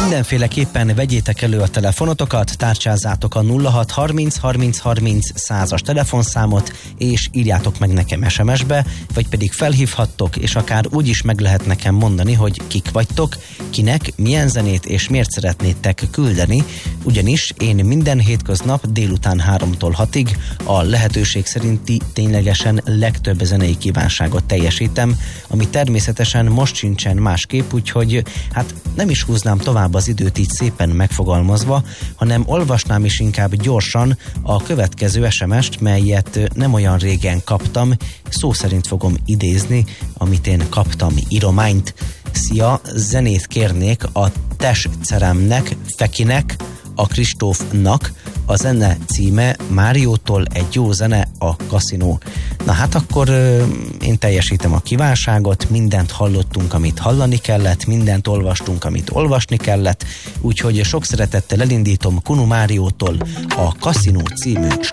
Mindenféleképpen vegyétek elő a telefonotokat, tárcsázzátok a 06 30 30 30 100-as telefonszámot, és írjátok meg nekem SMS-be, vagy pedig felhívhattok, és akár úgy is meg lehet nekem mondani, hogy kik vagytok, kinek, milyen zenét és miért szeretnétek küldeni, ugyanis én minden hétköznap délután 3-tól 6-ig a lehetőség szerinti ténylegesen legtöbb zenei kívánságot teljesítem, ami természetesen most sincsen másképp, úgyhogy hát nem is húznám tovább az időt így szépen megfogalmazva, hanem olvasnám is inkább gyorsan a következő SMS-t, melyet nem olyan régen kaptam, szó szerint fogom idézni, amit én kaptam írományt. Szia, zenét kérnék a Tesceremnek, Fekinek, a Kristófnak, a zene címe Máriótól egy jó zene, a kaszinó. Na hát akkor én teljesítem a kívánságot, mindent hallottunk, amit hallani kellett, mindent olvastunk, amit olvasni kellett, úgyhogy sok szeretettel elindítom Kunu Máriótól a Kaszinó című slágert.